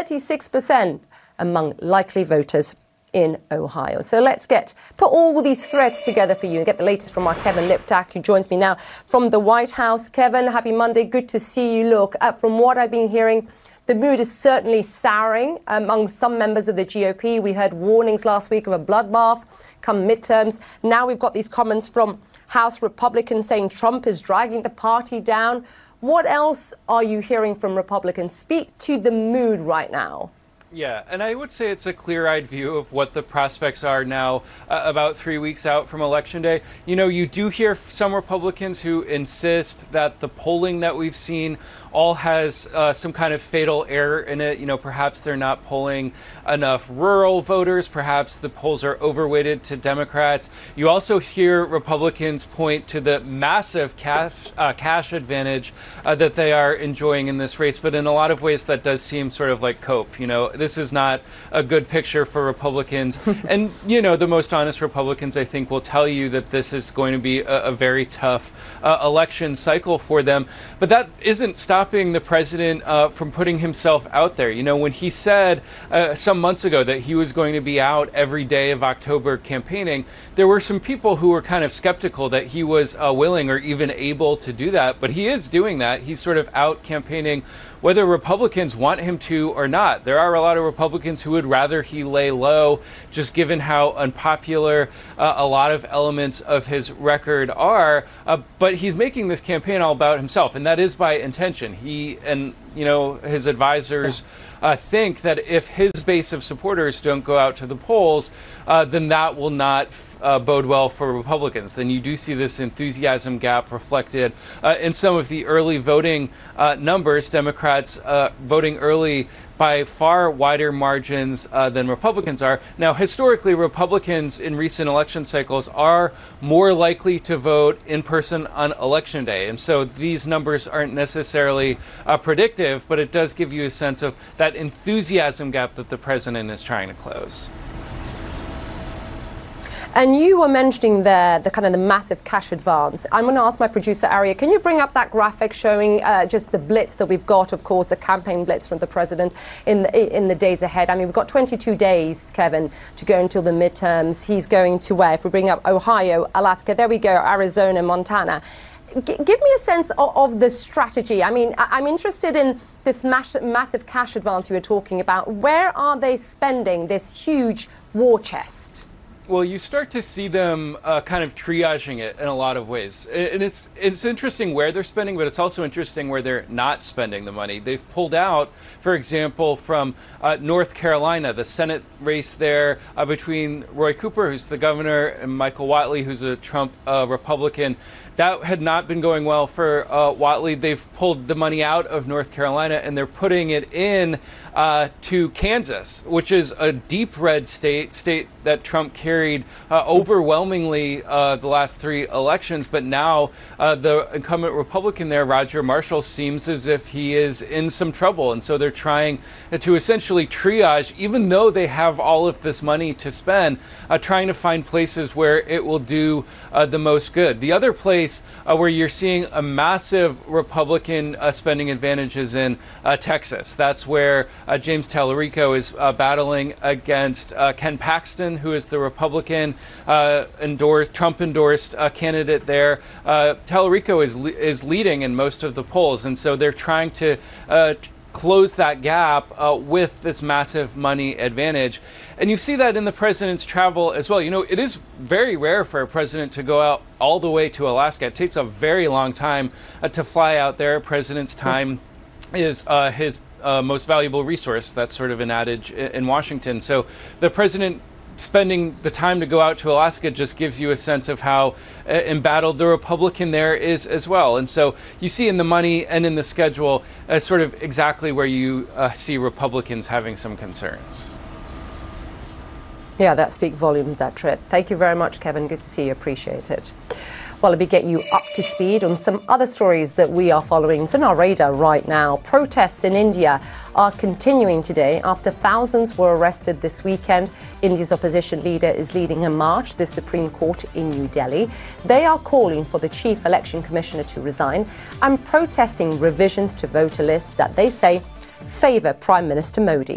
36% among likely voters in Ohio. So let's put all these threads together for you and get the latest from our Kevin Liptak, who joins me now from the White House. Kevin, happy Monday. Good to see you. Look, from what I've been hearing, the mood is certainly souring among some members of the GOP. We heard warnings last week of a bloodbath come midterms. Now we've got these comments from House Republicans saying Trump is dragging the party down. What else are you hearing from Republicans? Speak to the mood right now. Yeah, and I would say it's a clear-eyed view of what the prospects are now, about 3 weeks out from Election Day. You know, you do hear some Republicans who insist that the polling that we've seen all has some kind of fatal error in it. You know, perhaps they're not polling enough rural voters. Perhaps the polls are overweighted to Democrats. You also hear Republicans point to the massive cash advantage that they are enjoying in this race. But in a lot of ways, that does seem sort of like cope. You know, this is not a good picture for Republicans. And, you know, the most honest Republicans, I think, will tell you that this is going to be a very tough election cycle for them. But that isn't stopping the president from putting himself out there. You know, when he said some months ago that he was going to be out every day of October campaigning, there were some people who were kind of skeptical that he was willing or even able to do that. But he is doing that. He's sort of out campaigning whether Republicans want him to or not. There are a lot of Republicans who would rather he lay low, just given how unpopular a lot of elements of his record are. But he's making this campaign all about himself, and that is by intention. He and, you know, his advisors think that if his base of supporters don't go out to the polls, then that will not bode well for Republicans. Then you do see this enthusiasm gap reflected in some of the early voting numbers. Democrats voting early by far wider margins than Republicans are. Now, historically, Republicans in recent election cycles are more likely to vote in person on Election Day. And so these numbers aren't necessarily predictive, but it does give you a sense of that enthusiasm gap that the president is trying to close. And you were mentioning there the kind of the massive cash advance. I'm going to ask my producer, Arya, can you bring up that graphic showing just the blitz that we've got, of course, the campaign blitz from the president in the days ahead? I mean, we've got 22 days, Kevin, to go until the midterms. He's going to where? If we bring up Ohio, Alaska, there we go, Arizona, Montana. Give me a sense of the strategy. I mean, I'm interested in this massive cash advance you were talking about. Where are they spending this huge war chest? Well, you start to see them kind of triaging it in a lot of ways. And it's interesting where they're spending, but it's also interesting where they're not spending the money. They've pulled out, for example, from North Carolina, the Senate race there between Roy Cooper, who's the governor, and Michael Whatley, who's a Trump Republican. That had not been going well for Whatley. They've pulled the money out of North Carolina and they're putting it in to Kansas, which is a deep red state that Trump carried overwhelmingly the last three elections. But now the incumbent Republican there, Roger Marshall, seems as if he is in some trouble. And so they're trying to essentially triage, even though they have all of this money to spend, trying to find places where it will do the most good. The other place where you're seeing a massive Republican spending advantage is in Texas. That's where James Tallarico is battling against Ken Paxton, who is the Republican Trump-endorsed candidate there. Tallarico is leading in most of the polls, and so they're trying to close that gap with this massive money advantage. And you see that in the president's travel as well. You know, it is very rare for a president to go out all the way to Alaska. It takes a very long time to fly out there. A president's time is his most valuable resource. That's sort of an adage in Washington. So the president spending the time to go out to Alaska just gives you a sense of how embattled the Republican there is as well. And so you see in the money and in the schedule sort of exactly where you see Republicans having some concerns. Yeah, that speaks volumes, that trip. Thank you very much, Kevin. Good to see you. Appreciate it. Well, let me get you up to speed on some other stories that we are following. It's on our radar right now. Protests in India are continuing today after thousands were arrested this weekend. India's opposition leader is leading a march to the Supreme Court in New Delhi. They are calling for the chief election commissioner to resign and protesting revisions to voter lists that they say favor Prime Minister Modi.